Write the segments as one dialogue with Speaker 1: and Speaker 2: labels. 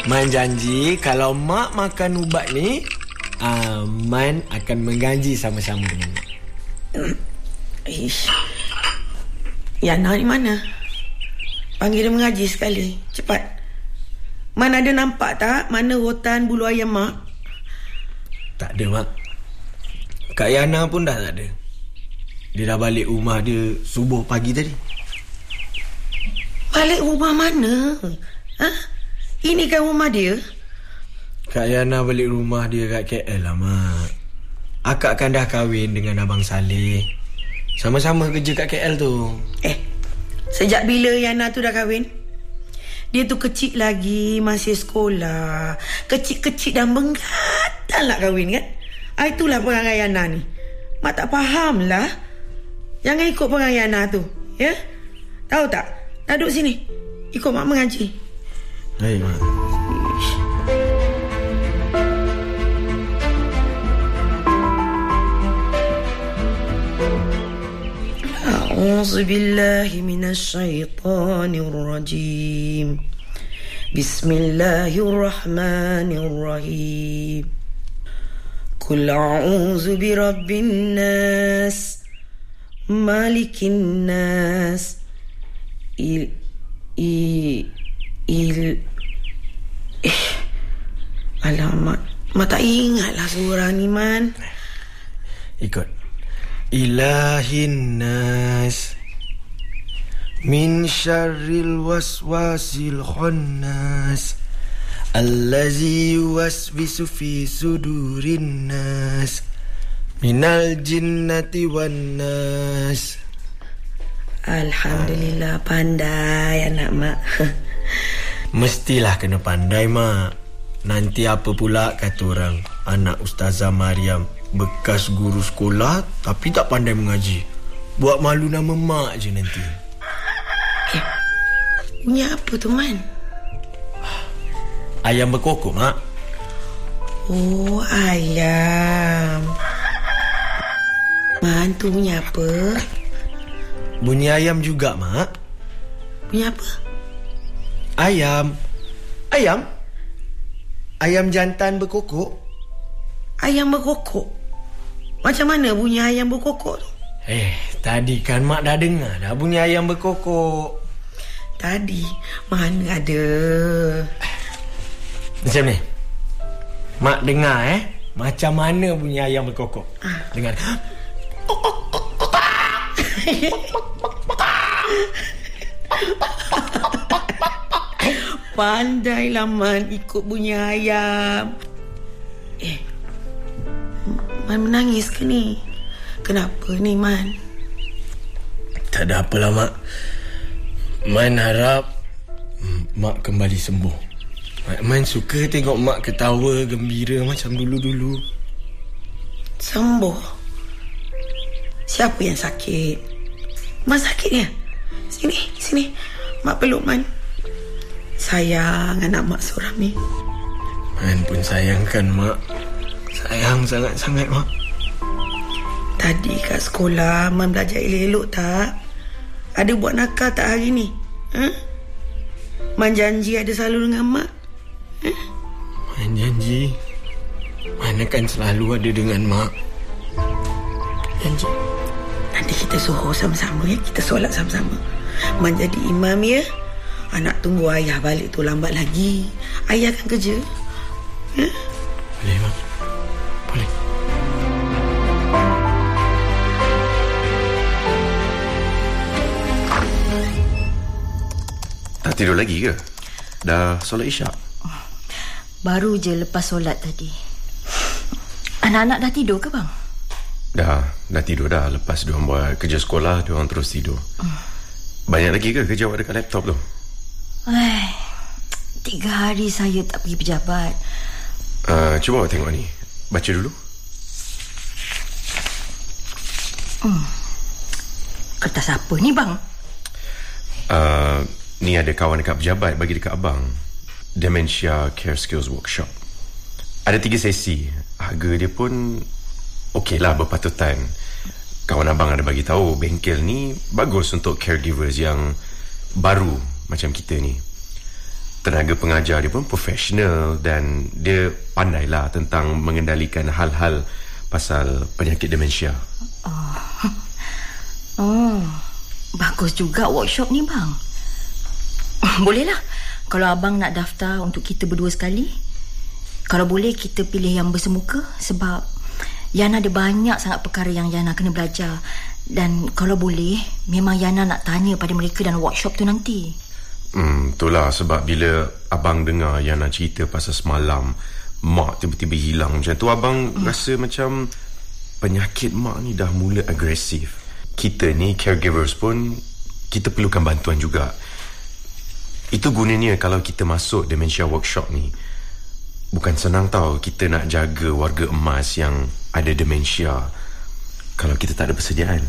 Speaker 1: Man janji kalau mak makan ubat ni, Man akan menggaji sama-sama dengan mak.
Speaker 2: Ish. Yana ni mana? Panggil dia mengaji sekali. Cepat. Man ada nampak tak mana rotan bulu ayam mak?
Speaker 1: Tak ada, mak. Kak Yana pun dah tak ada. Dia dah balik rumah dia subuh pagi tadi.
Speaker 2: Balik rumah mana? Ini kan rumah dia?
Speaker 1: Kak Yana balik rumah dia kat KL lah, mak. Akak kan dah kahwin dengan Abang Saleh. Sama-sama kerja kat KL tu.
Speaker 2: Sejak bila Yana tu dah kahwin? Dia tu kecil lagi, masih sekolah. Kecil-kecil dan menggatal nak kahwin kan? Itulah perangai Yana ni. Mak tak faham lah. Jangan ikut perangai Yana tu. Ya? Tahu tak? Dah duduk sini. Ikut mak mengaji.
Speaker 1: Baik, mak.
Speaker 2: أعوذ بالله من الشيطان الرجيم بسم الله الرحمن الرحيم قل أعوذ برب الناس مالك الناس Alamak, mak tak ingatlah surah ni, Man.
Speaker 1: Ikut. Ilahin nas min syarril waswasil khannas allazi yuwaswisu fi sudurin nas minal jinnati wan nas.
Speaker 2: Alhamdulillah, pandai anak mak.
Speaker 1: Mestilah kena pandai, mak. Nanti apa pula kata orang, anak Ustazah Mariam bekas guru sekolah tapi tak pandai mengaji. Buat malu nama mak je nanti.
Speaker 2: Bunyi apa tu, Man?
Speaker 1: Ayam berkokok, mak.
Speaker 2: Oh, ayam. Man, tu bunyi apa?
Speaker 1: Bunyi ayam juga, mak.
Speaker 2: Bunyi apa?
Speaker 1: Ayam. Ayam? Ayam jantan berkokok.
Speaker 2: Ayam berkokok? Macam mana bunyi ayam berkokok tu?
Speaker 1: Tadi kan mak dah dengar dah bunyi ayam berkokok.
Speaker 2: Tadi? Mana ada.
Speaker 1: Macam ni. Mak dengar macam mana bunyi ayam berkokok. Dengar.
Speaker 2: Pandailah, Man, ikut bunyi ayam. Man menangis ke ni? Kenapa ni, Man?
Speaker 1: Tak ada apalah, mak. Man harap mak kembali sembuh. Man suka tengok mak ketawa gembira macam dulu-dulu.
Speaker 2: Sembuh? Siapa yang sakit? Man sakit ya? Sini. Mak peluk Man. Sayang anak mak seorang ni.
Speaker 1: Man pun sayangkan mak. Sayang sangat-sangat, mak.
Speaker 2: Tadi kat sekolah Man belajar elok-elok tak? Ada buat nakal tak hari ni? Man janji ada selalu dengan mak.
Speaker 1: Man janji Man akan selalu ada dengan mak. Janji.
Speaker 2: Nanti kita suruh sama-sama ya. Kita solat sama-sama. Man jadi imam ya. Anak tunggu ayah balik tu lambat lagi. Ayah akan kerja.
Speaker 1: Boleh, mak. Boleh.
Speaker 3: Tak tidur lagi ke? Dah solat isyak?
Speaker 4: Baru je lepas solat tadi. Anak-anak dah tidur ke, bang?
Speaker 3: Dah tidur dah. Lepas diorang buat kerja sekolah, diorang terus tidur. Banyak lagi ke kerja awak dekat laptop tu?
Speaker 4: 3 hari saya tak pergi pejabat.
Speaker 3: Cuba awak tengok ni. Baca dulu.
Speaker 4: Kertas apa ni, bang?
Speaker 3: Ni ada kawan dekat pejabat bagi dekat abang. Dementia Care Skills Workshop. Ada 3 sesi. Harga dia pun okey lah, berpatutan. Kawan abang ada bagi tahu bengkel ni bagus untuk caregivers yang baru macam kita ni. tenaga pengajar dia pun profesional dan dia pandailah tentang mengendalikan hal-hal pasal penyakit demensia.
Speaker 4: Bagus juga workshop ni bang. Bolehlah kalau abang nak daftar untuk kita berdua sekali. Kalau boleh kita pilih yang bersemuka, sebab Yana ada banyak sangat perkara yang Yana kena belajar. Dan kalau boleh, memang Yana nak tanya pada mereka dalam workshop tu nanti.
Speaker 3: Itulah sebab bila abang dengar Yana cerita pasal semalam mak tiba-tiba hilang macam tu, abang rasa macam penyakit mak ni dah mula agresif. Kita ni caregivers pun kita perlukan bantuan juga. Itu gunanya kalau kita masuk dementia workshop ni. Bukan senang tau kita nak jaga warga emas yang ada demensia kalau kita tak ada persediaan.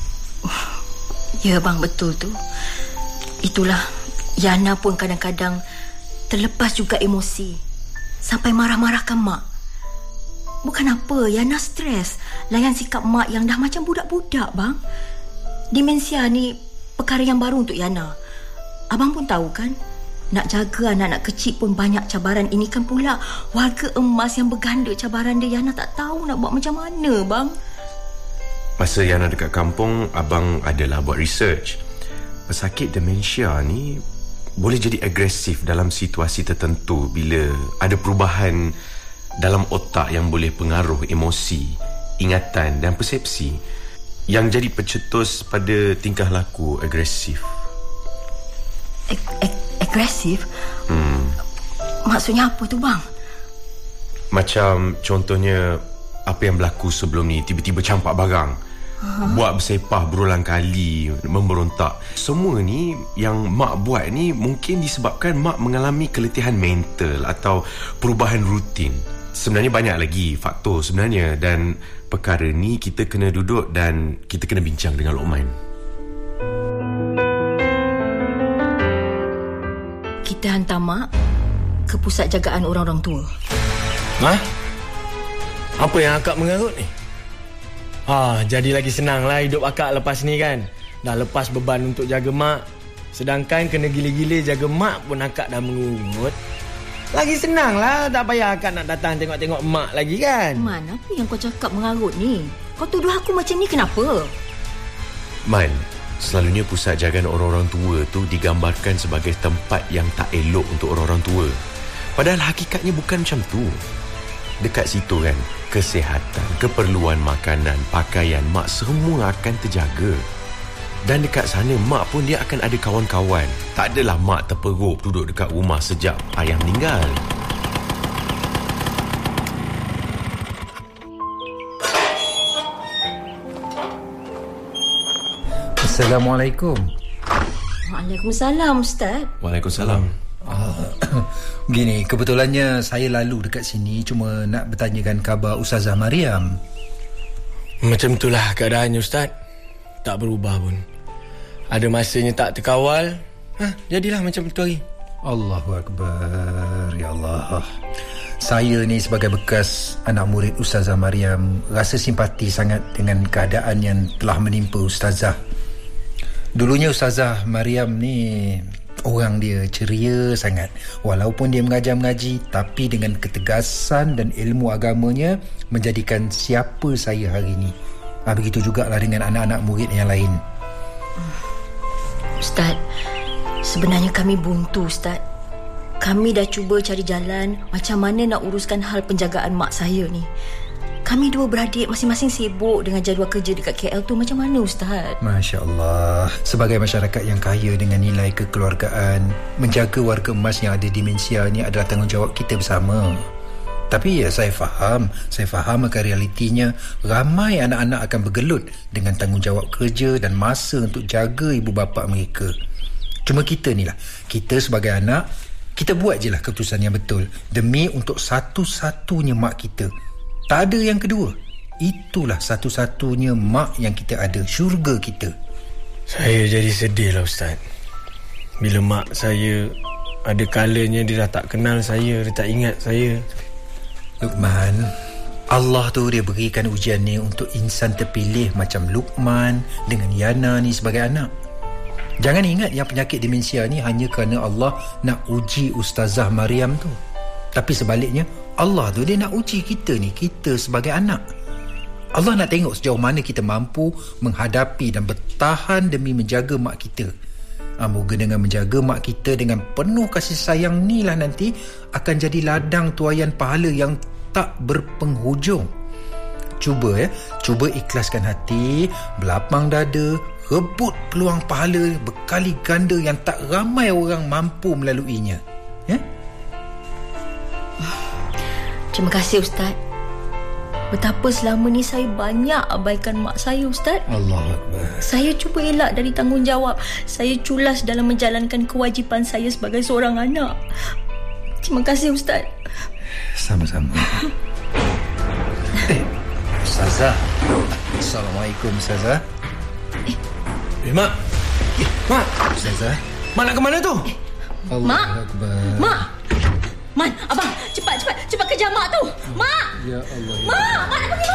Speaker 4: Ya bang, betul tu. Itulah, Yana pun kadang-kadang terlepas juga emosi sampai marah-marahkan mak. Bukan apa, Yana stres layan sikap mak yang dah macam budak-budak bang. Demensia ni perkara yang baru untuk Yana. Abang pun tahu kan, nak jaga anak-anak kecil pun banyak cabaran. Ini kan pula warga emas yang berganda cabaran dia. Yana tak tahu nak buat macam mana bang.
Speaker 3: Masa Yana dekat kampung, abang adalah buat research. Pesakit demensia ni boleh jadi agresif dalam situasi tertentu bila ada perubahan dalam otak yang boleh pengaruh emosi, ingatan dan persepsi yang jadi pencetus pada tingkah laku agresif.
Speaker 4: Agresif? Maksudnya apa tu bang?
Speaker 3: Macam contohnya apa yang berlaku sebelum ni, tiba-tiba campak barang, buat bersepah berulang kali, memberontak. Semua ni yang mak buat ni mungkin disebabkan mak mengalami keletihan mental atau perubahan rutin. Sebenarnya banyak lagi faktor sebenarnya, dan perkara ni kita kena duduk dan kita kena bincang dengan Luqman.
Speaker 4: Kita hantar mak ke pusat jagaan orang-orang tua.
Speaker 1: Apa yang akak mengarut ni? Jadi lagi senang lah hidup akak lepas ni kan. Dah lepas beban untuk jaga mak, sedangkan kena gila-gila jaga mak pun akak dah mengungut. Lagi senang lah, tak payah akak nak datang tengok-tengok mak lagi kan.
Speaker 4: Man, apa yang kau cakap mengarut ni? Kau tuduh aku macam ni kenapa?
Speaker 3: Man, selalunya pusat jagaan orang-orang tua tu digambarkan sebagai tempat yang tak elok untuk orang-orang tua. Padahal hakikatnya bukan macam tu. Dekat situ kan, kesihatan, keperluan makanan, pakaian mak semua akan terjaga. Dan dekat sana mak pun dia akan ada kawan-kawan. Tak adalah mak terperuk duduk dekat rumah sejak ayah meninggal.
Speaker 5: Assalamualaikum.
Speaker 4: Waalaikumsalam Ustaz.
Speaker 3: Waalaikumsalam.
Speaker 5: Begini, kebetulannya saya lalu dekat sini cuma nak bertanyakan khabar Ustazah Mariam.
Speaker 1: Macam itulah keadaannya Ustaz. Tak berubah pun. Ada masanya tak terkawal, jadilah macam itu hari.
Speaker 5: Allahu Akbar. Ya Allah. Saya ni sebagai bekas anak murid Ustazah Mariam rasa simpati sangat dengan keadaan yang telah menimpa Ustazah. Dulunya Ustazah Mariam ni orang dia ceria sangat. Walaupun dia mengaji, tapi dengan ketegasan dan ilmu agamanya menjadikan siapa saya hari ini. Begitu jugalah dengan anak-anak murid yang lain.
Speaker 4: Ustaz, sebenarnya kami buntu Ustaz. Kami dah cuba cari jalan macam mana nak uruskan hal penjagaan mak saya ni. Kami dua beradik masing-masing sibuk dengan jadual kerja dekat KL tu. Macam mana Ustaz?
Speaker 5: Masya Allah. Sebagai masyarakat yang kaya dengan nilai kekeluargaan, menjaga warga emas yang ada demensia ni adalah tanggungjawab kita bersama. Tapi ya, saya faham akan realitinya ramai anak-anak akan bergelut dengan tanggungjawab kerja dan masa untuk jaga ibu bapa mereka. Cuma kita ni lah, kita sebagai anak, kita buat je lah keputusan yang betul demi untuk satu-satunya mak kita. Tak ada yang kedua. Itulah satu-satunya mak yang kita ada, syurga kita.
Speaker 1: Saya jadi sedih lah Ustaz. Bila mak saya ada kalanya dia dah tak kenal saya, dia tak ingat saya.
Speaker 5: Luqman, Allah tu dia berikan ujian ni untuk insan terpilih macam Luqman dengan Yana ni sebagai anak. Jangan ingat yang penyakit demensia ni hanya kerana Allah nak uji Ustazah Maryam tu. Tapi sebaliknya, Allah tu dia nak uji kita ni, kita sebagai anak. Allah nak tengok sejauh mana kita mampu menghadapi dan bertahan demi menjaga mak kita. Moga dengan menjaga mak kita dengan penuh kasih sayang ni lah nanti akan jadi ladang tuaian pahala yang tak berpenghujung. Cuba ikhlaskan hati, berlapang dada, rebut peluang pahala berkali ganda yang tak ramai orang mampu melaluinya. Ya?
Speaker 4: Terima kasih Ustaz. Betapa selama ni saya banyak abaikan mak saya, Ustaz.
Speaker 5: Allahuakbar.
Speaker 4: Saya cuba elak dari tanggungjawab. Saya culas dalam menjalankan kewajipan saya sebagai seorang anak. Terima kasih, Ustaz.
Speaker 5: Sama-sama. Ustazah. Assalamualaikum, Ustazah.
Speaker 1: Mak. Mak.
Speaker 5: Ustazah.
Speaker 1: Mak nak ke mana tu?
Speaker 5: Allahuakbar.
Speaker 4: Mak, abang, cepat kejar mak tu. Mak.
Speaker 5: Ya Allah.
Speaker 4: Mak nak pergi